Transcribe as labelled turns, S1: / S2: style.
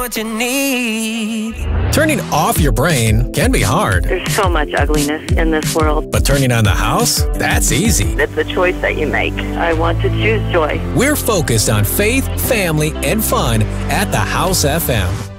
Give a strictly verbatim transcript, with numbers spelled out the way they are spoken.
S1: what you need.
S2: Turning off your brain can be hard.
S3: There's so much ugliness in this world.
S2: But turning on the house? That's easy.
S3: It's a choice that you make. I want to choose joy.
S2: We're focused on faith, family, and fun at the House F M.